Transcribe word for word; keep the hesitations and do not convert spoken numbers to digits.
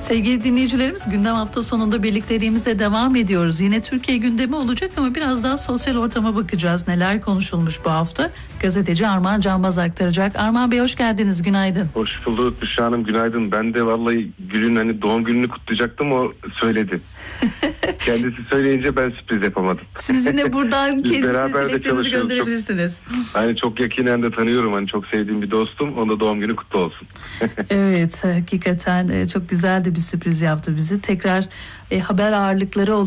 Sevgili dinleyicilerimiz, gündem hafta sonunda birlikteliğimize devam ediyoruz. Yine Türkiye gündemi olacak ama biraz daha sosyal ortama bakacağız. Neler konuşulmuş bu hafta? Gazeteci Armağan Canbaz aktaracak. Armağan Bey, hoş geldiniz, günaydın. Hoş bulduk Büşra Hanım, günaydın. Ben de vallahi Gül'ün hani doğum gününü kutlayacaktım, o söyledi. Kendisi söyleyince ben sürpriz yapamadım. Siz yine buradan kendisine dileklerinizi gönderebilirsiniz. Çok, hani çok yakinen de tanıyorum, hani çok sevdiğim bir dostum. Onun da doğum günü kutlu olsun. Evet, hakikaten çok güzel de bir sürpriz yaptı bizi. Tekrar e, haber ağırlıkları